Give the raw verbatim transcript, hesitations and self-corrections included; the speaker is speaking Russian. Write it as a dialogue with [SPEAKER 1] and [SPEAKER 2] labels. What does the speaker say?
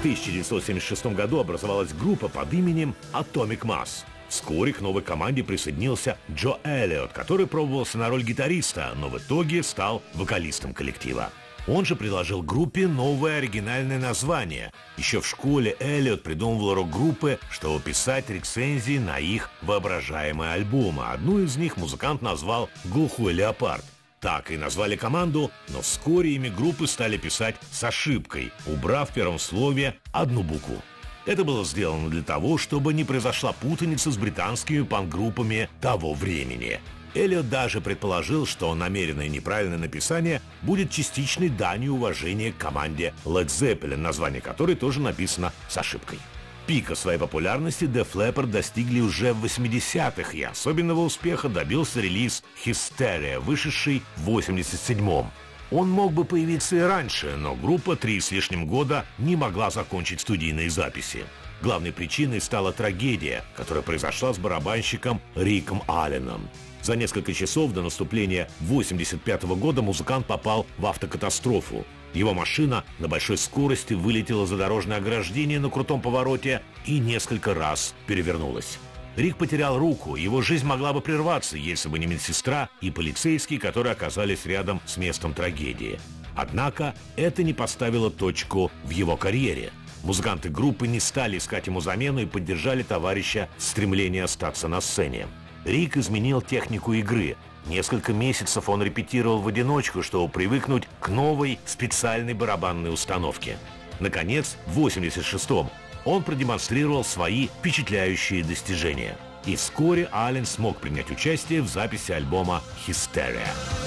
[SPEAKER 1] тысяча девятьсот семьдесят шестом году образовалась группа под именем Atomic Mass. Вскоре к новой команде присоединился Джо Эллиот, который пробовался на роль гитариста, но в итоге стал вокалистом коллектива. Он же предложил группе новое оригинальное название. Еще в школе Эллиот придумывал рок-группы, чтобы писать рецензии на их воображаемые альбомы. Одну из них музыкант назвал «Глухой леопард». Так и назвали команду, но вскоре имя группы стали писать с ошибкой, убрав в первом слове одну букву. Это было сделано для того, чтобы не произошла путаница с британскими панк-группами того времени. Эллиот даже предположил, что намеренное неправильное написание будет частичной данью уважения к команде Led Zeppelin, название которой тоже написано с ошибкой. Пика своей популярности Def Leppard достигли уже в восьмидесятых, и особенного успеха добился релиз Hysteria, вышедший в восемьдесят седьмом. Он мог бы появиться и раньше, но группа три с лишним года не могла закончить студийные записи. Главной причиной стала трагедия, которая произошла с барабанщиком Риком Алленом. За несколько часов до наступления восемьдесят пятого года музыкант попал в автокатастрофу. Его машина на большой скорости вылетела за дорожное ограждение на крутом повороте и несколько раз перевернулась. Рик потерял руку, его жизнь могла бы прерваться, если бы не медсестра и полицейские, которые оказались рядом с местом трагедии. Однако это не поставило точку в его карьере. Музыканты группы не стали искать ему замену и поддержали товарища в стремлении остаться на сцене. Рик изменил технику игры. Несколько месяцев он репетировал в одиночку, чтобы привыкнуть к новой специальной барабанной установке. Наконец, в восемьдесят шестом он продемонстрировал свои впечатляющие достижения. И вскоре Аллен смог принять участие в записи альбома «Hysteria».